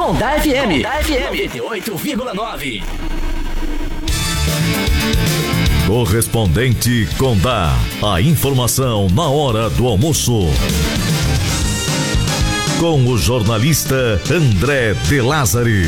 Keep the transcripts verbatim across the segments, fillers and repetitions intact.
Condá F M. Condá F M noventa e oito vírgula nove. Correspondente Condá. A informação na hora do almoço. Com o jornalista André De Lázari.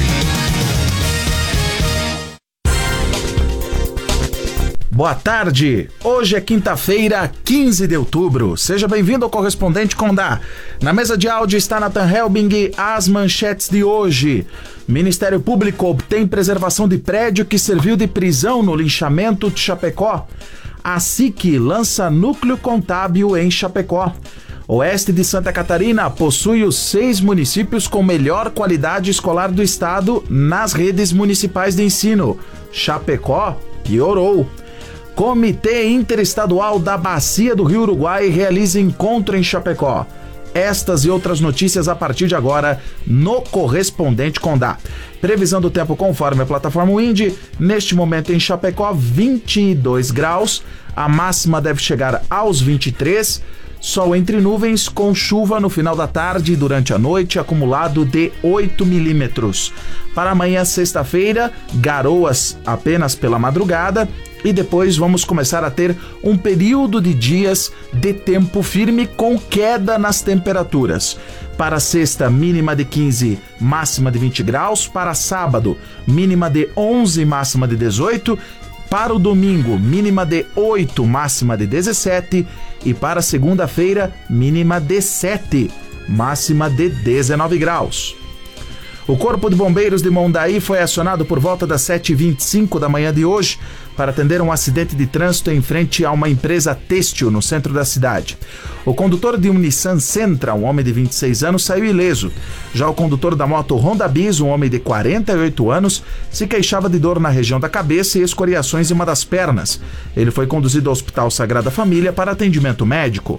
Boa tarde, hoje é quinta-feira, quinze de outubro. Seja bem-vindo ao Correspondente Condá. Na mesa de áudio está Nathan Helbing. As manchetes de hoje. Ministério Público obtém preservação de prédio que serviu de prisão no linchamento de Chapecó. A S I C lança núcleo contábil em Chapecó. Oeste de Santa Catarina possui os seis municípios com melhor qualidade escolar do estado nas redes municipais de ensino. Chapecó piorou. Comitê Interestadual da Bacia do Rio Uruguai realiza encontro em Chapecó. Estas e outras notícias a partir de agora no Correspondente Condá. Previsão do tempo conforme a plataforma Windy. Neste momento em Chapecó, vinte e dois graus. A máxima deve chegar aos vinte e três. Sol entre nuvens com chuva no final da tarde e durante a noite, acumulado de oito milímetros. Para amanhã, sexta-feira, garoas apenas pela madrugada. E depois vamos começar a ter um período de dias de tempo firme com queda nas temperaturas. Para sexta, mínima de quinze, máxima de vinte graus. Para sábado, mínima de onze, máxima de dezoito. Para o domingo, mínima de oito, máxima de dezessete. E para segunda-feira, mínima de sete, máxima de dezenove graus. O Corpo de Bombeiros de Mondaí foi acionado por volta das sete e vinte e cinco da manhã de hoje para atender um acidente de trânsito em frente a uma empresa têxtil no centro da cidade. O condutor de um Nissan Sentra, um homem de vinte e seis anos, saiu ileso. Já o condutor da moto Honda Bis, um homem de quarenta e oito anos, se queixava de dor na região da cabeça e escoriações em uma das pernas. Ele foi conduzido ao Hospital Sagrada Família para atendimento médico.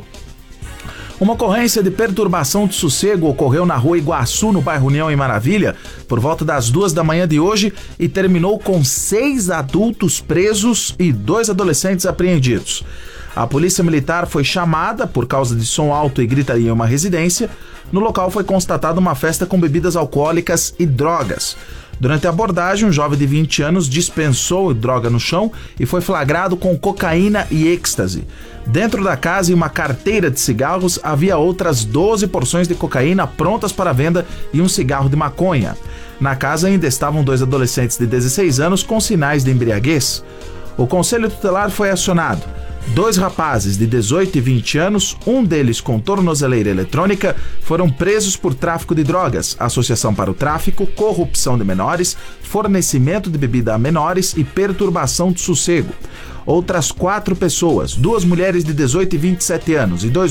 Uma ocorrência de perturbação de sossego ocorreu na rua Iguaçu, no bairro União em Maravilha, por volta das duas da manhã de hoje e terminou com seis adultos presos e dois adolescentes apreendidos. A polícia militar foi chamada por causa de som alto e gritaria em uma residência. No local foi constatada uma festa com bebidas alcoólicas e drogas. Durante a abordagem, um jovem de vinte anos dispensou droga no chão e foi flagrado com cocaína e êxtase. Dentro da casa, em uma carteira de cigarros, havia outras doze porções de cocaína prontas para venda e um cigarro de maconha. Na casa ainda estavam dois adolescentes de dezesseis anos com sinais de embriaguez. O Conselho Tutelar foi acionado. Dois rapazes de dezoito e vinte anos, um deles com tornozeleira eletrônica, foram presos por tráfico de drogas, associação para o tráfico, corrupção de menores, fornecimento de bebida a menores e perturbação de sossego. Outras quatro pessoas, duas mulheres de dezoito e vinte e sete anos e dois